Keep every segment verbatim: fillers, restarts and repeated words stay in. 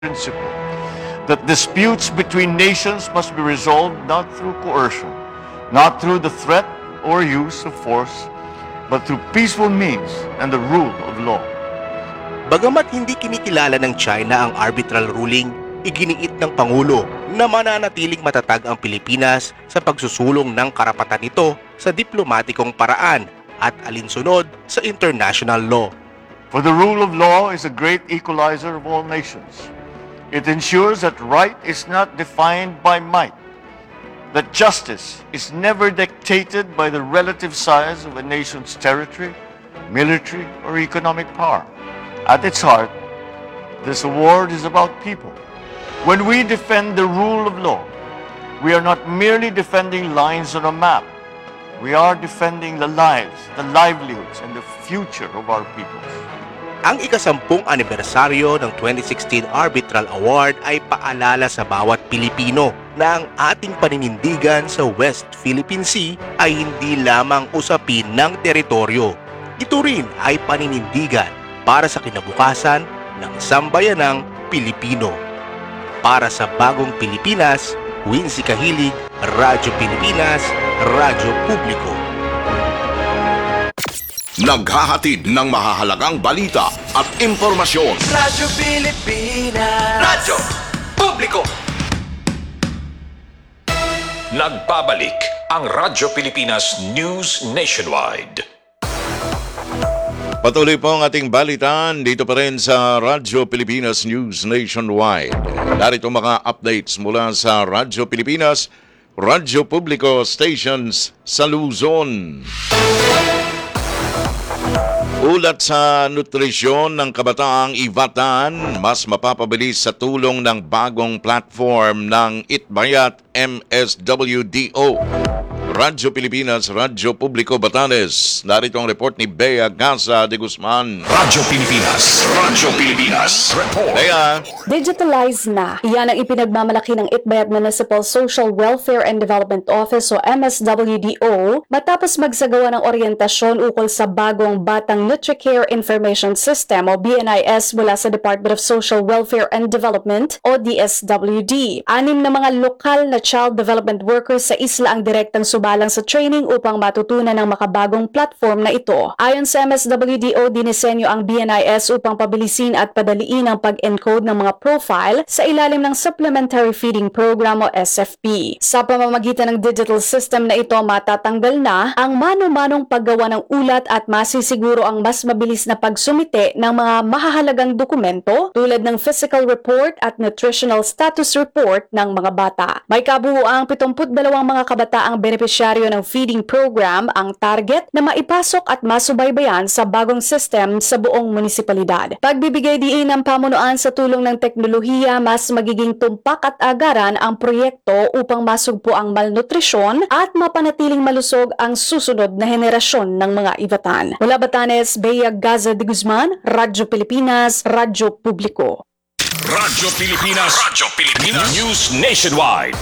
principle that disputes between nations must be resolved not through coercion, not through the threat or use of force, but through peaceful means and the rule of law. Bagamat hindi kinikilala ng China ang arbitral ruling, iginiit ng Pangulo na mananatiling matatag ang Pilipinas sa pagsusulong ng karapatan nito sa diplomatikong paraan at alinsunod sa international law. For the rule of law is a great equalizer of all nations. It ensures that right is not defined by might, that justice is never dictated by the relative size of a nation's territory, military, or economic power. At its heart, this award is about people. When we defend the rule of law, we are not merely defending lines on a map. We are defending the lives, the livelihoods, and the future of our peoples. Ang ikasampung anibersaryo ng twenty sixteen Arbitral Award ay paalala sa bawat Pilipino na ang ating paninindigan sa West Philippine Sea ay hindi lamang usapin ng teritoryo. Ito rin ay paninindigan para sa kinabukasan ng sambayanang Pilipino. Para sa bagong Pilipinas, Wincy Kahilig, Radyo Pilipinas, Radyo Publiko. Naghahatid ng mahahalagang balita at impormasyon. Radyo Pilipinas. Radyo Publiko. Nagbabalik ang Radyo Pilipinas News Nationwide. Patuloy po ang ating balitan dito pa rin sa Radyo Pilipinas News Nationwide. Narito mga updates mula sa Radyo Pilipinas, Radyo Publiko Stations sa Luzon. Ulat sa nutrisyon ng kabataang Ivatan, mas mapapabilis sa tulong ng bagong platform ng Itbayat M S W D O. Radyo Pilipinas, Radyo Publiko Batanes. Narito ang report ni Bea Gaza de Guzman. Radyo Pilipinas, Radyo Pilipinas, report. Bea. Digitalized na. Iyan ang ipinagmamalaki ng Itbayat Municipal Social Welfare and Development Office o M S W D O matapos magsagawa ng oryentasyon ukol sa bagong Batang NutriCare Information System o B N I S mula sa Department of Social Welfare and Development o D S W D. Anim na mga lokal na child development workers sa isla ang direktang subalang sa training upang matutunan ng makabagong platform na ito. Ayon sa M S W D O, dinisenyo ang B N I S upang pabilisin at padaliin ang pag-encode ng mga profile sa ilalim ng Supplementary Feeding Program o S F P. Sa pamamagitan ng digital system na ito, matatanggal na ang mano-manong paggawa ng ulat at masisiguro ang mas mabilis na pagsumite ng mga mahahalagang dokumento tulad ng physical report at nutritional status report ng mga bata. May kabuuang pitongput dalawang mga kabataang benepisyaryo ng feeding program ang target na maipasok at masubaybayan sa bagong system sa buong munisipalidad. Pagbibigay diin ng pamunuan sa tulong ng teknolohiya, mas magiging tumpak at agaran ang proyekto upang masugpo ang malnutrisyon at mapanatiling malusog ang susunod na henerasyon ng mga Ivatan. Mula Batanes, Bea Gaza de Guzman, Radyo Pilipinas, Radyo Publiko. Radyo Pilipinas, Radyo Pilipinas News Nationwide.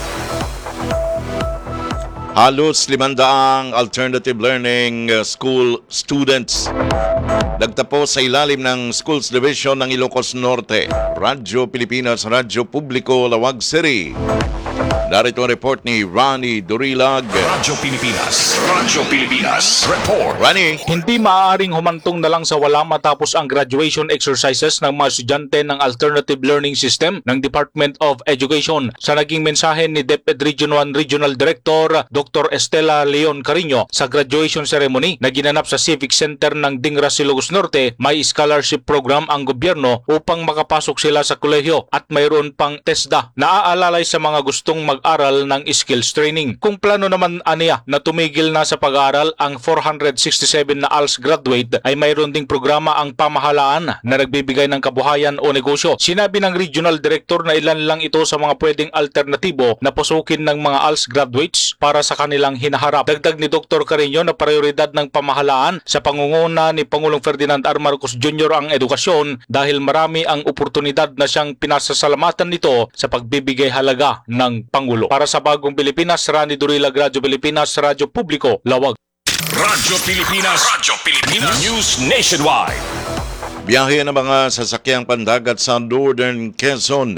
Halos limandaang alternative learning school students nagtapos sa ilalim ng Schools Division ng Ilocos Norte. Radyo Pilipinas, Radyo Publiko, Lawag City. Narito ang report ni Ronnie Durilag. Radyo Pilipinas, Radyo Pilipinas, report. Ronnie. Hindi maaaring humantong na lang sa wala matapos ang graduation exercises ng mga estudyante ng Alternative Learning System ng Department of Education. Sa naging mensahe ni DepEd Region one Regional Director Doctor Estela Leon Carino sa graduation ceremony na ginanap sa Civic Center ng Dingra, Ilocos Norte, may scholarship program ang gobyerno upang makapasok sila sa kolehiyo at mayroon pang TESDA na aalalay sa mga gustong mag-aral ng skills training. Kung plano naman aniya na tumigil na sa pag-aaral ang four hundred sixty-seven na A L S graduate, ay mayroon ding programa ang pamahalaan na nagbibigay ng kabuhayan o negosyo. Sinabi ng Regional Director na ilan lang ito sa mga pwedeng alternatibo na pasukin ng mga A L S graduates para sa kanilang hinaharap. Dagdag ni Doctor Carino na prioridad ng pamahalaan sa pangunguna ni Pangulong Ferdinand R. Marcos Junior ang edukasyon dahil marami ang oportunidad na siyang pinasasalamatan nito sa pagbibigay halaga ng Pangulo. Para sa Bagong Pilipinas, Ronnie Durilag, Radyo Pilipinas, Radyo Publiko, Lawag. Radyo Pilipinas, Radyo Pilipinas News Nationwide. Biyahe ng mga sasakyang pandagat sa Northern Quezon